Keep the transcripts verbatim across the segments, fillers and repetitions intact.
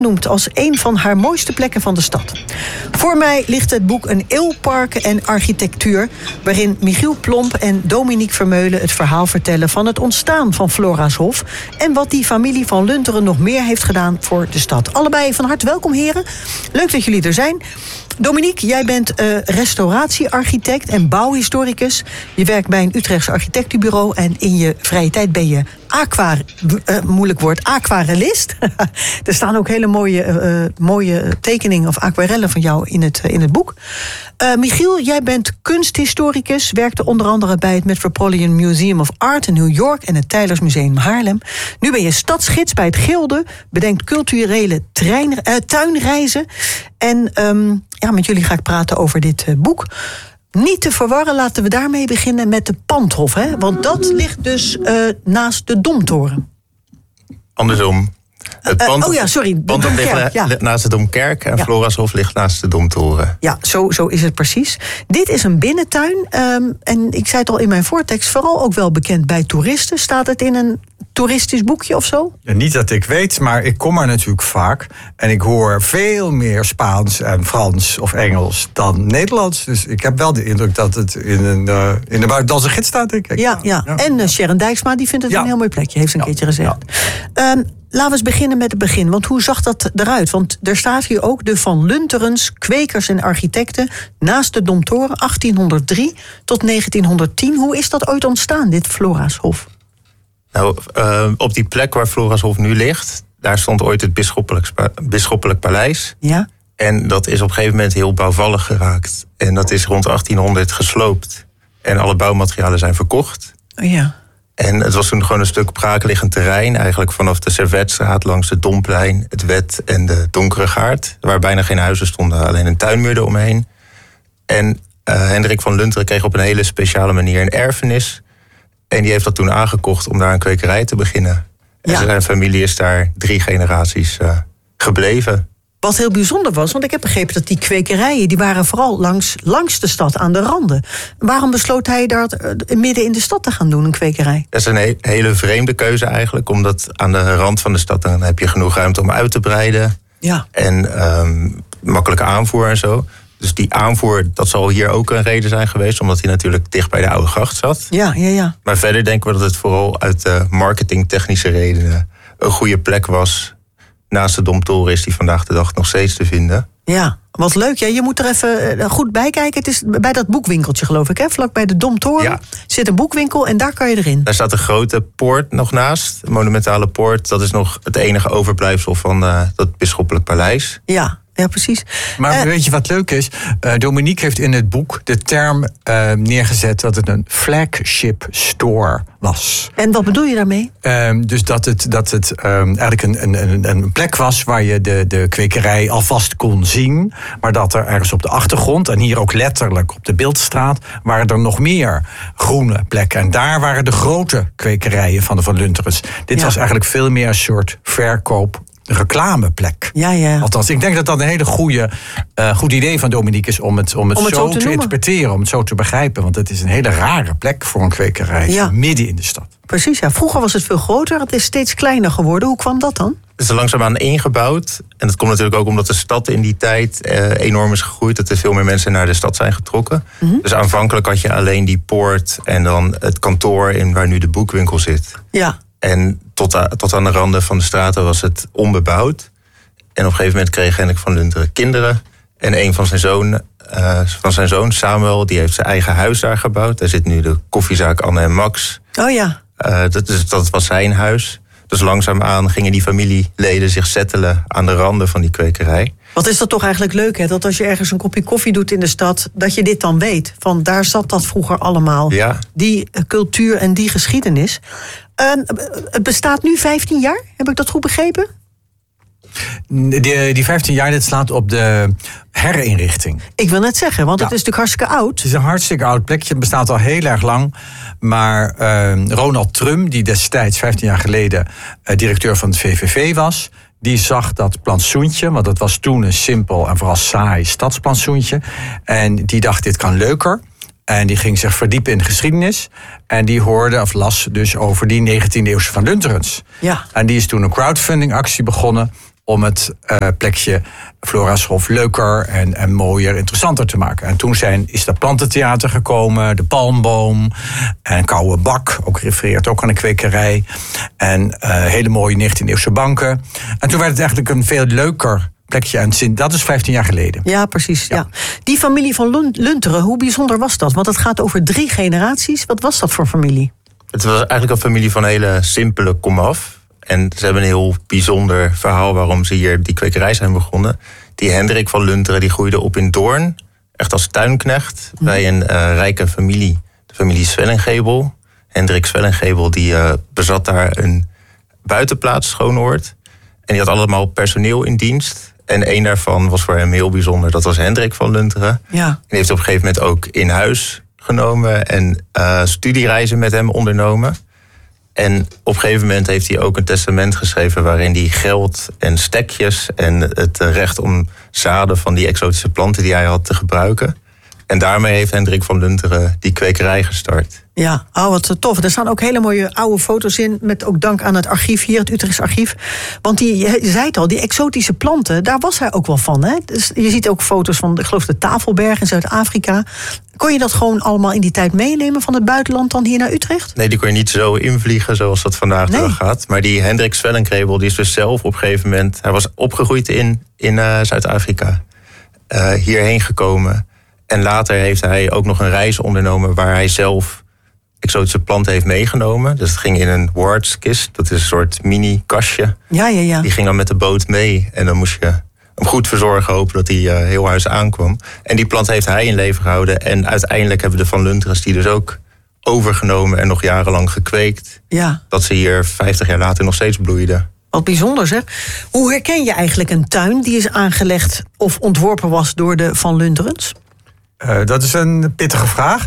noemt als een van haar mooiste plekken van de stad. Voor mij ligt het boek Een eeuw parken en architectuur, waarin Michiel Plomp en Dominique Vermeulen het verhaal vertellen van het ontstaan van Florishof en wat die familie van Lunteren nog meer heeft gedaan voor de stad. Allebei van harte welkom, heren. Leuk dat jullie er zijn. Dominique, jij bent uh, restauratiearchitect en bouwhistoricus. Je werkt bij een Utrechts architectenbureau en in je vrije tijd ben je aqua, uh, moeilijk woord, aquarellist. Er staan ook hele mooie, uh, mooie tekeningen of aquarellen van jou in het, uh, in het boek. Uh, Michiel, jij bent kunsthistoricus, werkte onder andere bij het Metropolitan Museum of Art in New York en het Teylers Museum Haarlem. Nu ben je stadsgids bij het Gilde, bedenkt culturele trein, uh, tuinreizen. En um, ja, met jullie ga ik praten over dit uh, boek. Niet te verwarren, laten we daarmee beginnen met de Pandhof. Hè? Want dat ligt dus uh, naast de Domtoren. Andersom. Het Pandhof, uh, oh ja, sorry. De Pandhof ligt Domkerk, ja. naast de Domkerk en ja. Florishof ligt naast de Domtoren. Ja, zo, zo is het precies. Dit is een binnentuin. Um, en ik zei het al in mijn voortekst, vooral ook wel bekend bij toeristen. Staat het in een toeristisch boekje of zo? Ja, niet dat ik weet, maar ik kom er natuurlijk vaak. En ik hoor veel meer Spaans en Frans of Engels dan Nederlands. Dus ik heb wel de indruk dat het in, een, uh, in de buitenlandse gids staat, denk ik. Ja, ja. ja. En uh, Sharon Dijksma, die vindt het ja. een heel mooi plekje, heeft ze een ja. keertje gezegd. Ja. Um, Laten we eens beginnen met het begin. Want hoe zag dat eruit? Want er staat hier ook de Van Lunterens, kwekers en architecten naast de Domtoren achttienhonderddrie tot negentienhonderdtien. Hoe is dat ooit ontstaan, dit Florishof? Nou, uh, op die plek waar Florishof nu ligt, daar stond ooit het bisschoppelijk, bisschoppelijk paleis. Ja. En dat is op een gegeven moment heel bouwvallig geraakt. En dat is rond achttienhonderd gesloopt. En alle bouwmaterialen zijn verkocht. Oh ja. En het was toen gewoon een stuk braakliggend terrein. Eigenlijk vanaf de Servetstraat langs het Domplein, het Wet en de Donkere Gaard. Waar bijna geen huizen stonden, alleen een tuinmuur eromheen. En uh, Hendrik van Lunteren kreeg op een hele speciale manier een erfenis. En die heeft dat toen aangekocht om daar een kwekerij te beginnen. En ja. zijn familie is daar drie generaties uh, gebleven. Wat heel bijzonder was, want ik heb begrepen dat die kwekerijen, die waren vooral langs, langs de stad, aan de randen. Waarom besloot hij dat midden in de stad te gaan doen, een kwekerij? Dat is een he- hele vreemde keuze eigenlijk, omdat aan de rand van de stad dan heb je genoeg ruimte om uit te breiden. Ja. En um, makkelijke aanvoer en zo. Dus die aanvoer, dat zal hier ook een reden zijn geweest, omdat hij natuurlijk dicht bij de Oude Gracht zat. Ja, ja, ja. Maar verder denken we dat het vooral uit uh, marketingtechnische redenen een goede plek was. Naast de Domtoren is die vandaag de dag nog steeds te vinden. Ja, wat leuk. Ja, je moet er even goed bij kijken. Het is bij dat boekwinkeltje, geloof ik, hè? Vlak bij de Domtoren ja. zit een boekwinkel en daar kan je erin. Daar staat een grote poort nog naast, een monumentale poort. Dat is nog het enige overblijfsel van uh, dat bisschoppelijk paleis. Ja. Ja, precies. Maar uh, weet je wat leuk is? Uh, Dominique heeft in het boek de term uh, neergezet dat het een flagship store was. En wat bedoel je daarmee? Uh, dus dat het, dat het uh, eigenlijk een, een, een plek was waar je de, de kwekerij alvast kon zien. Maar dat er ergens op de achtergrond, en hier ook letterlijk op de Beeldstraat, waren er nog meer groene plekken. En daar waren de grote kwekerijen van de Van Lunterens. Dit ja. was eigenlijk veel meer een soort verkoop. Reclameplek. Ja, ja. Althans, ik denk dat dat een hele goede, uh, goed idee van Dominique is om het, om het, om het zo, zo te, te interpreteren, om het zo te begrijpen. Want het is een hele rare plek voor een kwekerij, ja. midden in de stad. Precies, ja. Vroeger was het veel groter, het is steeds kleiner geworden. Hoe kwam dat dan? Het is er langzaamaan ingebouwd. En dat komt natuurlijk ook omdat de stad in die tijd uh, enorm is gegroeid. Dat er veel meer mensen naar de stad zijn getrokken. Mm-hmm. Dus aanvankelijk had je alleen die poort en dan het kantoor in waar nu de boekwinkel zit. Ja. En tot, a, tot aan de randen van de straten was het onbebouwd. En op een gegeven moment kreeg Hendrik van Lunteren kinderen. En een van zijn, zoon, uh, van zijn zoon, Samuel, die heeft zijn eigen huis daar gebouwd. Daar zit nu de koffiezaak Anne en Max. Oh ja. Uh, dat, dus, dat was zijn huis. Dus langzaamaan gingen die familieleden zich settelen aan de randen van die kwekerij. Wat is dat toch eigenlijk leuk, hè? Dat als je ergens een kopje koffie doet in de stad, dat je dit dan weet. Van daar zat dat vroeger allemaal. Ja. Die cultuur en die geschiedenis. Uh, het bestaat nu vijftien jaar, heb ik dat goed begrepen? Die, die vijftien jaar, dit slaat op de herinrichting. Ik wil net zeggen, want ja. het is natuurlijk hartstikke oud. Het is een hartstikke oud plekje, het bestaat al heel erg lang. Maar uh, Ronald Trum, die destijds vijftien jaar geleden uh, directeur van het V V V was, die zag dat plantsoentje, want dat was toen een simpel en vooral saai stadsplantsoentje. En die dacht, dit kan leuker. En die ging zich verdiepen in de geschiedenis. En die hoorde of las dus over die negentiende eeuwse Van Lunterens. Ja. En die is toen een crowdfunding actie begonnen om het uh, plekje Florishof leuker en, en mooier, interessanter te maken. En toen zijn, is dat plantentheater gekomen, de palmboom en Koude Bak, ook refereert ook aan een kwekerij. En uh, hele mooie negentiende-eeuwse banken. En toen werd het eigenlijk een veel leuker plekje. En dat is vijftien jaar geleden. Ja, precies. Ja. Ja. Die familie van Lunteren, hoe bijzonder was dat? Want het gaat over drie generaties. Wat was dat voor familie? Het was eigenlijk een familie van hele simpele komaf. En ze hebben een heel bijzonder verhaal waarom ze hier die kwekerij zijn begonnen. Die Hendrik van Lunteren die groeide op in Doorn. Echt als tuinknecht mm. bij een uh, rijke familie. De familie Zwellingebel. Hendrik Zwellingebel die uh, bezat daar een buitenplaats, Schoonoord. En die had allemaal personeel in dienst. En één daarvan was voor hem heel bijzonder. Dat was Hendrik van Lunteren. Ja. En die heeft op een gegeven moment ook in huis genomen. En uh, studiereizen met hem ondernomen. En op een gegeven moment heeft hij ook een testament geschreven waarin hij geld en stekjes en het recht om zaden van die exotische planten die hij had te gebruiken. En daarmee heeft Hendrik van Lunteren die kwekerij gestart. Ja, oh, wat tof. Er staan ook hele mooie oude foto's in, met ook dank aan het archief hier, het Utrechtse archief. Want die, je zei het al, die exotische planten, daar was hij ook wel van. Hè? Dus je ziet ook foto's van, ik geloof, de Tafelberg in Zuid-Afrika. Kon je dat gewoon allemaal in die tijd meenemen van het buitenland dan hier naar Utrecht? Nee, die kon je niet zo invliegen zoals dat vandaag de nee. dag gaat. Maar die Hendrik Zwellingebel, die is dus zelf op een gegeven moment, hij was opgegroeid in, in uh, Zuid-Afrika. Uh, hierheen gekomen. En later heeft hij ook nog een reis ondernomen waar hij zelf exotische planten heeft meegenomen. Dus het ging in een wardskist, dat is een soort mini-kastje. Ja, ja, ja. Die ging dan met de boot mee en dan moest je hem goed verzorgen, hopen dat hij uh, heel huis aankwam. En die plant heeft hij in leven gehouden. En uiteindelijk hebben de Van Lunterens die dus ook overgenomen en nog jarenlang gekweekt. Ja. Dat ze hier vijftig jaar later nog steeds bloeiden. Wat bijzonder zeg. Hoe herken je eigenlijk een tuin die is aangelegd of ontworpen was door de Van Lunterens? Uh, dat is een pittige vraag.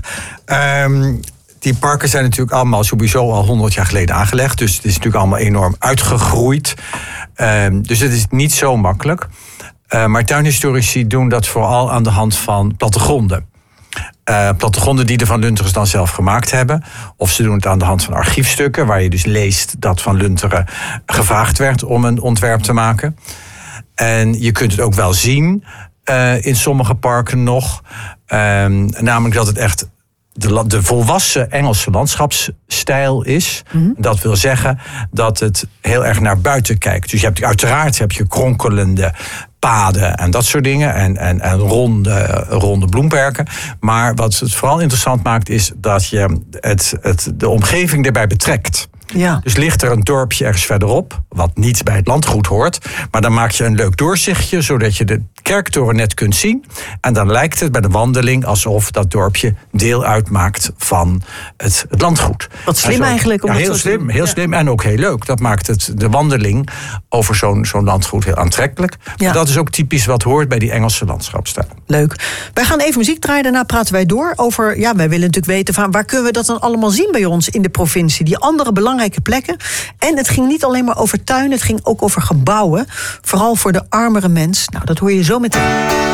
Um, die parken zijn natuurlijk allemaal sowieso al honderd jaar geleden aangelegd. Dus het is natuurlijk allemaal enorm uitgegroeid. Um, dus het is niet zo makkelijk. Uh, maar tuinhistorici doen dat vooral aan de hand van plattegronden. Uh, plattegronden die de Van Lunterens dan zelf gemaakt hebben. Of ze doen het aan de hand van archiefstukken, waar je dus leest dat Van Lunteren gevraagd werd om een ontwerp te maken. En je kunt het ook wel zien uh, in sommige parken nog. Um, namelijk dat het echt de, de volwassen Engelse landschapsstijl is. Mm-hmm. Dat wil zeggen dat het heel erg naar buiten kijkt. Dus je hebt uiteraard heb je kronkelende paden en dat soort dingen. En, en, en ronde, ronde bloemperken. Maar wat het vooral interessant maakt is dat je het, het, de omgeving erbij betrekt. Ja. Dus ligt er een dorpje ergens verderop, wat niet bij het landgoed hoort. Maar dan maak je een leuk doorzichtje, zodat je de kerktoren net kunt zien. En dan lijkt het bij de wandeling alsof dat dorpje deel uitmaakt van het, het landgoed. Wat slim zo, eigenlijk. Om ja, dat heel zo slim, heel ja. slim en ook heel leuk. Dat maakt het, de wandeling over zo'n, zo'n landgoed heel aantrekkelijk. Ja. Dat is ook typisch wat hoort bij die Engelse landschapsstijl. Leuk. Wij gaan even muziek draaien, daarna praten wij door over... ja, wij willen natuurlijk weten van waar kunnen we dat dan allemaal zien bij ons in de provincie. Die andere belangrijke plekken. En het ging niet alleen maar over tuinen, het ging ook over gebouwen. Vooral voor de armere mens. Nou, dat hoor je zo meteen.